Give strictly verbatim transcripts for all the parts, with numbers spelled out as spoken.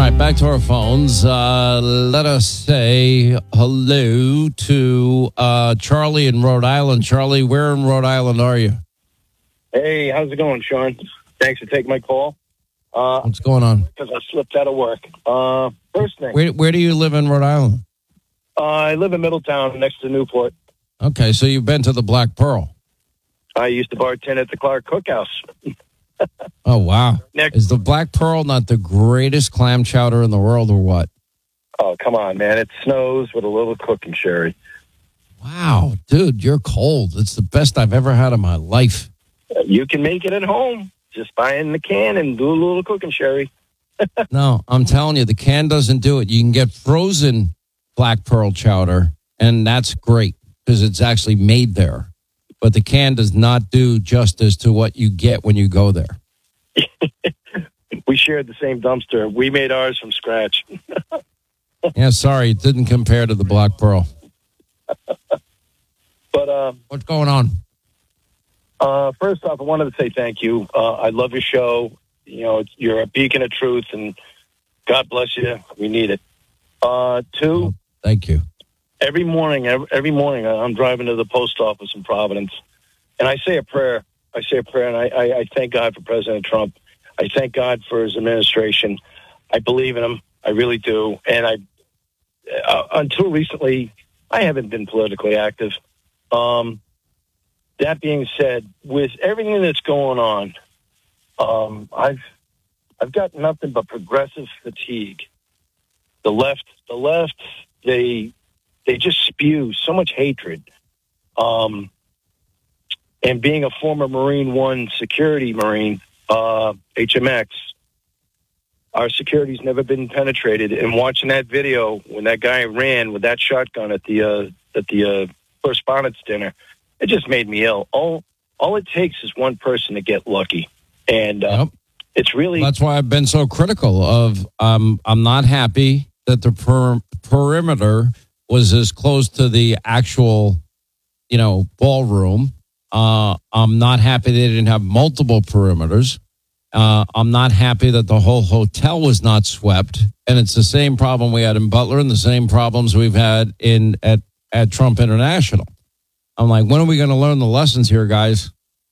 All right, back to our phones. Uh, let us say hello to uh, Charlie in Rhode Island. Charlie, where in Rhode Island are you? Hey, how's it going, Sean? Thanks for taking my call. Uh, What's going on? Because I slipped out of work. Uh, first thing. Where, where do you live in Rhode Island? Uh, I live in Middletown next to Newport. Okay, so you've been to the Black Pearl. I used to bartend at the Clark Cookhouse. Oh, wow. Next. Is the Black Pearl not the greatest clam chowder in the world or what? Oh, come on, man. It snows with a little cooking sherry. Wow, dude, you're cold. It's the best I've ever had in my life. You can make it at home. Just buy it in the can and do a little cooking sherry. No, I'm telling you, the can doesn't do it. You can get frozen Black Pearl chowder, and that's great because it's actually made there. But the can does not do justice to what you get when you go there. We shared the same dumpster. We made ours from scratch. Yeah, sorry, it didn't compare to the Black Pearl. But uh, What's going on? uh, first off, I wanted to say thank you. Uh, I love your show. You know, you're a beacon of truth, and God bless you. We need it. Uh, two, Oh, thank you. every morning, every, every morning, I'm driving to the post office in Providence, and I say a prayer. I say a prayer, and I, I, I thank God for President Trump. I thank God for his administration. I believe in him. I really do. And I, uh, until recently, I haven't been politically active. Um, that being said, with everything that's going on, um, I've I've got nothing but progressive fatigue. The left, the left, they they just spew so much hatred. Um, and being a former Marine One security Marine, uh, H M X, our security's never been penetrated. And watching that video when that guy ran with that shotgun at the uh, at the uh, correspondence dinner, it just made me ill. All all it takes is one person to get lucky, and uh, Yep. it's really That's why I've been so critical of, um, I'm not happy that the per- perimeter was as close to the actual, you know, ballroom. Uh, I'm not happy they didn't have multiple perimeters. Uh, I'm not happy that the whole hotel was not swept. And it's the same problem we had in Butler and the same problems we've had in at, at Trump International. I'm like, when are we going to learn the lessons here, guys?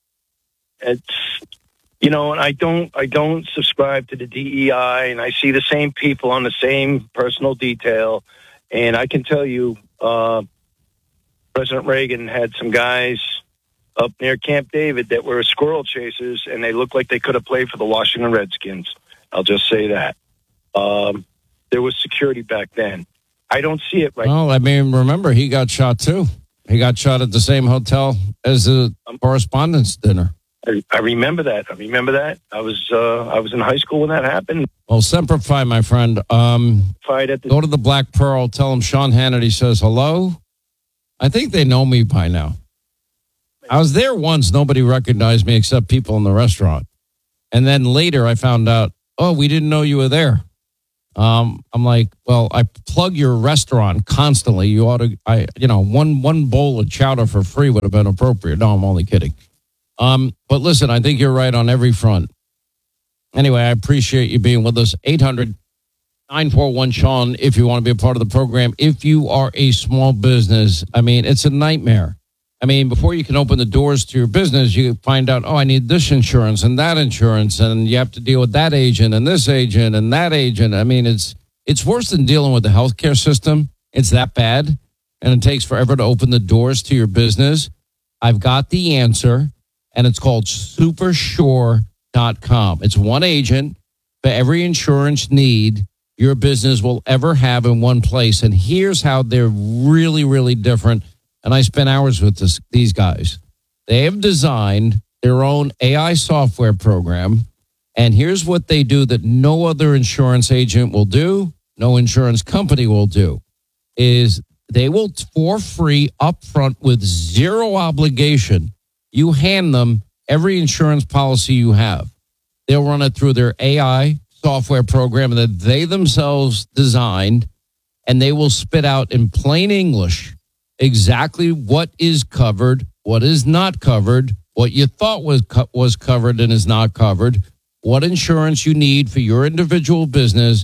it's you know, and I don't I don't subscribe to the D E I, and I see the same people on the same personal detail, and I can tell you, uh, President Reagan had some guys up near Camp David that were squirrel chasers, and they looked like they could have played for the Washington Redskins. I'll just say that. Um, there was security back then. I don't see it right now. Well, I mean, remember, he got shot too. He got shot at the same hotel as the correspondence dinner. I, I remember that. I remember that. I was uh, I was in high school when that happened. Well, Semper Fi, my friend. Um, Fight at the go to the Black Pearl. Tell them Sean Hannity says hello. I think they know me by now. I was there once. Nobody recognized me except people in the restaurant. And then later I found out, oh, we didn't know you were there. Um, I'm like, well, I plug your restaurant constantly. You ought to, I, you know, one one bowl of chowder for free would have been appropriate. No, I'm only kidding. Um, but listen, I think you're right on every front. Anyway, I appreciate you being with us. eight hundred, nine four one, Sean, if you want to be a part of the program. If you are a small business, I mean, it's a nightmare. I mean, before you can open the doors to your business, you find out, oh, I need this insurance and that insurance, and you have to deal with that agent and this agent and that agent. I mean, it's it's worse than dealing with the healthcare system. It's that bad, and it takes forever to open the doors to your business. I've got the answer, and it's called Supersure dot com. It's one agent for every insurance need your business will ever have in one place, and here's how they're really, really different. And I spent hours with this, these guys. They have designed their own A I software program. And here's what they do that no other insurance agent will do, no insurance company will do, is they will, for free, upfront with zero obligation, you hand them every insurance policy you have. They'll run it through their A I software program that they themselves designed, and they will spit out in plain English exactly what is covered, what is not covered, what you thought was co- was covered and is not covered, what insurance you need for your individual business.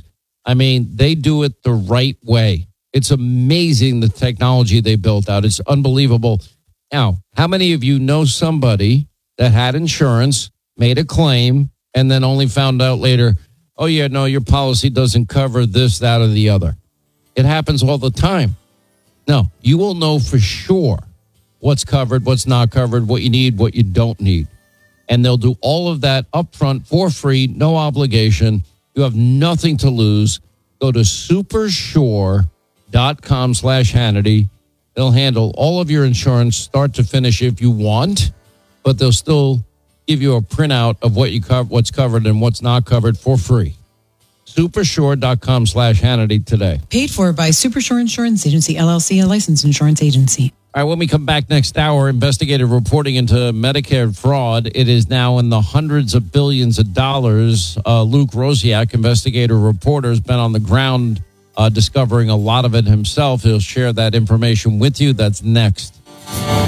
I mean, they do it the right way. It's amazing the technology they built out. It's unbelievable. Now, how many of you know somebody that had insurance, made a claim, and then only found out later, oh, yeah, no, your policy doesn't cover this, that, or the other? It happens all the time. No, you will know for sure what's covered, what's not covered, what you need, what you don't need. And they'll do all of that upfront for free, no obligation. You have nothing to lose. Go to supersure.com slash Hannity. They'll handle all of your insurance start to finish if you want, but they'll still give you a printout of what you cover, what's covered and what's not covered for free. Supersure.com slash Hannity today. Paid for by Supersure Insurance Agency, L L C, a licensed insurance agency. All right, when we come back next hour, investigative reporting into Medicare fraud. It is now in the hundreds of billions of dollars. Uh, Luke Rosiak, investigative reporter, has been on the ground uh, discovering a lot of it himself. He'll share that information with you. That's next.